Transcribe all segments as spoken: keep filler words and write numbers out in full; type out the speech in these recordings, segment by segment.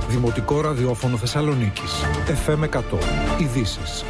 Δημοτικό ραδιόφωνο Θεσσαλονίκης. εφ εμ εκατό. Ειδήσεις.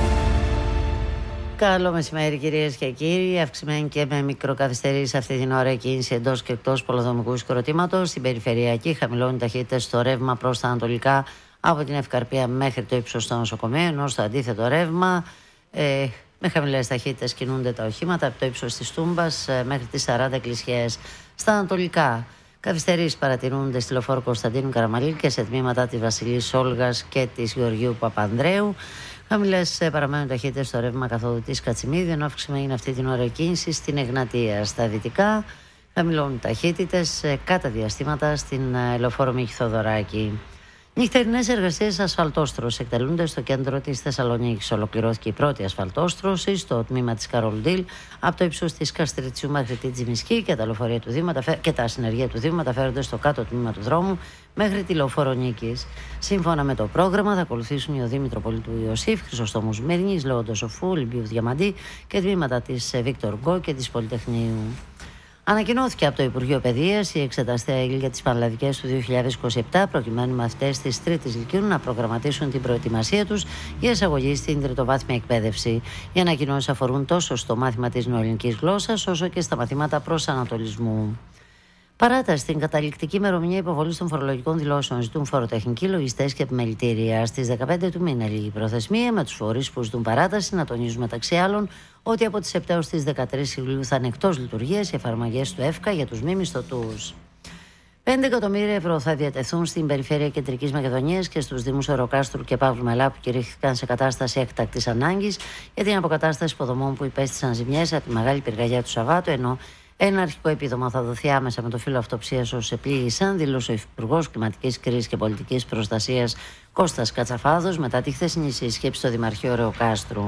Καλό μεσημέρι, κυρίες και κύριοι. Αυξημένη και με μικροκαθυστερήσεις αυτή την ώρα η κίνηση εντός και εκτός πολεοδομικού συγκροτήματος. Στην περιφερειακή χαμηλώνει ταχύτητες στο ρεύμα προς τα ανατολικά από την Ευκαρπία μέχρι το ύψος στο νοσοκομείο, ενώ στο αντίθετο ρεύμα ε, με χαμηλές ταχύτητες κινούνται τα οχήματα από το ύψος της Τούμπας ε, μέχρι τις σαράντα εκκλησιές. Στα ανατολικά καθυστερήσεις παρατηρούνται στη λεωφόρο Κωνσταντίνου Καραμαλή και σε τμήματα της Βασιλής Όλγας και της Γεωργίου Παπανδρέου. Χαμηλές παραμένουν ταχύτητες στο ρεύμα καθόδου της Κατσιμίδη, ενώ αυξημένη είναι αυτή την ώρα κίνηση στην Εγνατία. Στα δυτικά χαμηλώνουν ταχύτητες κατά διαστήματα στην λεωφόρο Μίκη Θοδωράκη. Νυχτερινές εργασίες ασφαλτόστρωσης εκτελούνται στο κέντρο της Θεσσαλονίκης. Ολοκληρώθηκε η πρώτη ασφαλτόστρωση στο τμήμα της Καρολντήλ από το ύψος της Καστριτσιού μέχρι τη Τζιμισκή και τα, λεωφορεία του Δήμου, και τα συνεργεία του Δήμου μεταφέρονται στο κάτω τμήμα του δρόμου μέχρι τη λεωφόρο Νίκης. Σύμφωνα με το πρόγραμμα, θα ακολουθήσουν η οδοί Μητροπολίτου Ιωσήφ, Χρυσοστόμου Σμύρνης, Λέοντος Σοφού, Ολυμπίου Διαμαντή και τμήματα της Βίκτορ Γκο και της Πολυτεχνείου. Ανακοινώθηκε από το Υπουργείο Παιδείας η εξεταστέα για τις πανελλαδικές του δύο χιλιάδες είκοσι επτά, προκειμένου μαθητές της τρίτης Λυκείου να προγραμματίσουν την προετοιμασία τους για εισαγωγή στην τριτοβάθμια εκπαίδευση. Οι ανακοινώσεις αφορούν τόσο στο μάθημα της νεοελληνικής γλώσσας, όσο και στα μαθήματα προσανατολισμού. Παράταση στην καταληκτική ημερομηνία υποβολής των φορολογικών δηλώσεων ζητούν φοροτεχνικοί, λογιστές και επιμελητήρια. Στις δεκαπέντε του μήνα λίγη προθεσμία, με τους φορείς που ζητούν παράταση να τονίζουν μεταξύ άλλων ότι από τις επτά έως τις δεκατρείς Ιουλίου θα είναι εκτός λειτουργίας οι εφαρμογές του ΕΦΚΑ για τους μη μισθωτούς. πέντε εκατομμύρια ευρώ θα διατεθούν στην περιφέρεια Κεντρικής Μακεδονίας και στους Δήμους Ωροκάστρου και Παύλου Μελά, που κηρύχθηκαν σε κατάσταση έκτακτης ανάγκης για την αποκατάσταση υποδομών που υπέστησαν ζημιές από τη μεγάλη πυρκαγιά του Σαββάτου, ενώ ένα αρχικό επίδομα θα δοθεί άμεσα με το φύλλο αυτοψίας όσους επλήγησαν, δήλωσε ο Υφυπουργός Κλιματικής Κρίσης και Πολιτικής Προστασίας Κώστας Κατσαφάδος μετά τη χθεσινή σύσκεψη στο Δημαρχείο Ωρεοκάστρου.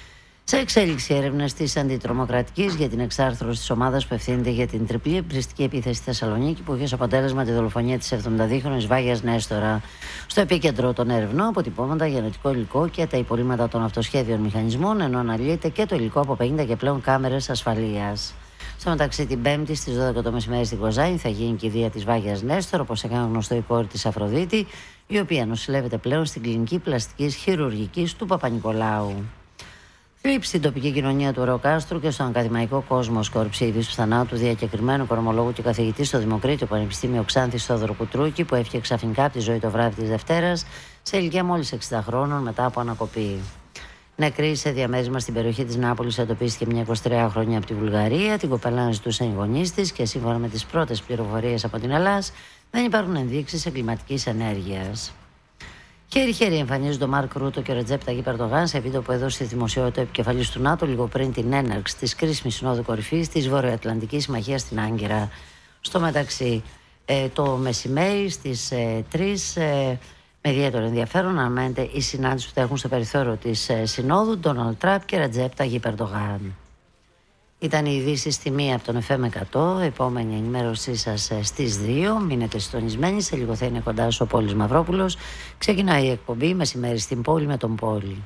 Σε εξέλιξη έρευνες της Αντιτρομοκρατικής για την εξάρθρωση της ομάδας που ευθύνεται για την τριπλή εμπριστική επίθεση στη Θεσσαλονίκη, που είχε ως αποτέλεσμα τη δολοφονία της εβδομηνταδίχρονης Βάγιας Νέστορα. Στο επίκεντρο των ερευνών αποτυπώματα, γενετικό υλικό και τα υπολείμματα των αυτοσχέδιων μηχανισμών, ενώ αναλύεται και το υλικό από πενήντα και πλέον κάμερες ασφαλείας. Στο μεταξύ, την Πέμπτη στις δώδεκα το μεσημέρι στην Κοζάνη θα γίνει η κηδεία της Βάγιας Νέστορα, όπως έκανε γνωστό η κόρη της Αφροδίτη, η οποία νοσηλεύεται πλέον στην κλινική πλαστικής χειρουργικής του Παπα-Νικολάου. Θλίψη στην τοπική κοινωνία του Ωρεοκάστρου και στον ακαδημαϊκό κόσμο σκόρψη η είδηση του θανάτου διακεκριμένου οικονομολόγου και καθηγητή στο Δημοκρίτιο Πανεπιστήμιο Ξάνθης Θόδωρου Κουτρούκη, που έφυγε ξαφνικά από τη ζωή το βράδυ της Δευτέρας σε ηλικία μόλις εξήντα χρόνων μετά από ανακοπή. Νεκρή σε διαμέρισμα στην περιοχή της Νάπολης εντοπίστηκε μια εικοσιτριάχρονη από τη Βουλγαρία. Την κοπέλα ζητούσαν οι γονείς της και σύμφωνα με τις πρώτες πληροφορίες από την Ελλάδα δεν υπάρχουν ενδείξεις εγκληματικής ενέργειας. Χέρι-χέρι εμφανίζονται ο Μάρκ Ρούτο και ο Ρετζέπ Ταγίπ Ερντογάν σε βίντεο που έδωσε στη δημοσιότητα ο επικεφαλής του ΝΑΤΟ λίγο πριν την έναρξη της κρίσιμης συνόδου κορυφής της Βορειοατλαντικής Συμμαχίας στην Άγκυρα. Στο μεταξύ, ε, το μεσημέρι στις ε, τρεις. Ε, Με ιδιαίτερο ενδιαφέρον αναμένεται η συνάντηση που θα έχουν στο περιθώριο της ε, Συνόδου Ντόναλντ Τραμπ και Ρετζέπ Ταγίπ Ερντογάν. Ήταν η ειδήση στη μία από τον εφ εμ εκατό. Επόμενη ενημέρωσή σας ε, στις δύο. Μείνετε συντονισμένοι. Σε λίγο θα είναι κοντά σας ο Πόλης Μαυρόπουλος. Ξεκινάει η εκπομπή Μεσημέρι στην Πόλη με τον Πόλη.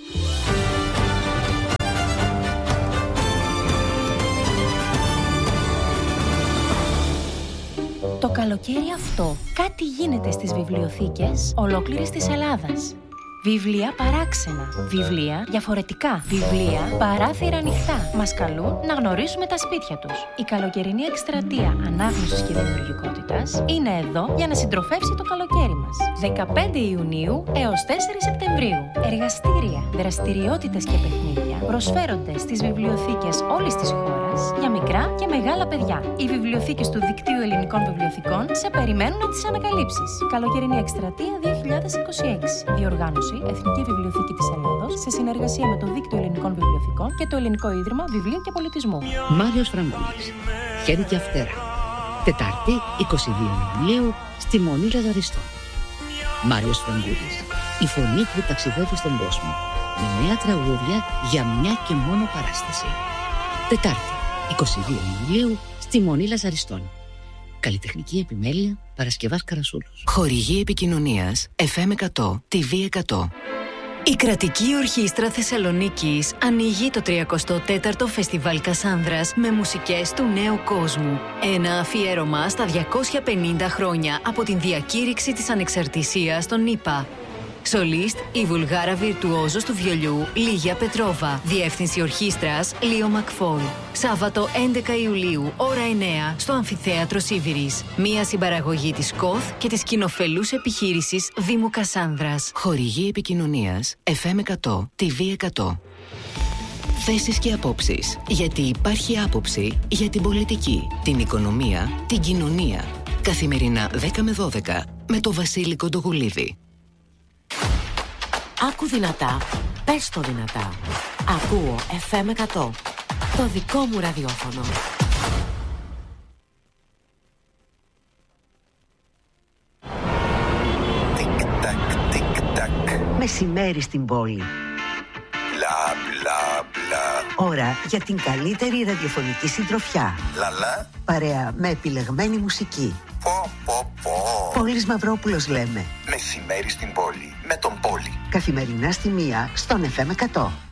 Το καλοκαίρι αυτό κάτι γίνεται στις βιβλιοθήκες ολόκληρης της Ελλάδας. Βιβλία παράξενα, βιβλία διαφορετικά, βιβλία παράθυρα ανοιχτά. Μας καλούν να γνωρίσουμε τα σπίτια τους. Η καλοκαιρινή εκστρατεία ανάγνωσης και δημιουργικότητας είναι εδώ για να συντροφεύσει το καλοκαίρι μας. δεκαπέντε Ιουνίου έως τέσσερα Σεπτεμβρίου. Εργαστήρια, δραστηριότητες και παιχνίδια προσφέρονται στις βιβλιοθήκες όλης της χώρας για μικρά και μεγάλα παιδιά. Οι βιβλιοθήκες του Δικτύου Ελληνικών Βιβλιοθηκών σε περιμένουν να τις ανακαλύψεις. Καλοκαιρινή εκστρατεία δύο χιλιάδες είκοσι έξι. Διοργάνωση Εθνική Βιβλιοθήκη της Ελλάδος σε συνεργασία με το Δίκτυο Ελληνικών Βιβλιοθηκών και το Ελληνικό Ίδρυμα Βιβλίου και Πολιτισμού. Μάριος Φραγκούλης. Χέρι και Αυτέρα. Τετάρτη είκοσι δύο Ιουλίου στη Μονή Λαζαριστών. Μάριος Φραγκούλης. Η φωνή που ταξιδεύει στον κόσμο. Με νέα τραγούδια για μια και μόνο παράσταση. Τετάρτη είκοσι δύο Ιουλίου στη Μονή Λαζαριστών. Καλλιτεχνική επιμέλεια Παρασκευάς Καρασούλος. Χορηγή επικοινωνίας εφ εμ εκατό, τι βι εκατό. Η Κρατική Ορχήστρα Θεσσαλονίκης ανοίγει το τριακοστό τέταρτο Φεστιβάλ Κασάνδρας με μουσικές του νέου κόσμου. Ένα αφιέρωμα στα διακόσια πενήντα χρόνια από την διακήρυξη της ανεξαρτησίας των ΗΠΑ. Σολίστ η Βουλγάρα βιρτουόζος του βιολιού Λίγια Πετρόβα. Διεύθυνση ορχήστρας Λίο Μακφόλ. Σάββατο έντεκα Ιουλίου, ώρα εννέα, στο Αμφιθέατρο Σίβηρης. Μία συμπαραγωγή της ΚΟΘ και της κοινοφελούς επιχείρησης Δήμου Κασάνδρας. Χορηγή επικοινωνίας εφ εμ εκατό, τι βι εκατό. Θέσεις και απόψεις. Γιατί υπάρχει άποψη για την πολιτική, την οικονομία, την κοινωνία. Καθημερινά δέκα με δώδεκα με το Βασίλη Κοντογουλίδη. Άκου δυνατά, πες το δυνατά. Ακούω εφ εμ εκατό, το δικό μου ραδιόφωνο. Τικ-τακ, τικ-τακ. Μεσημέρι στην πόλη. Μπλα, μπλα, μπλα. Ώρα για την καλύτερη ραδιοφωνική συντροφιά. Λαλά. Παρέα με επιλεγμένη μουσική. Πω, πω, πω. Πόλης Μαυρόπουλος λέμε. Μεσημέρι στην πόλη. Με τον Πόλη. Καθημερινά στη μία στον εφ εμ εκατό.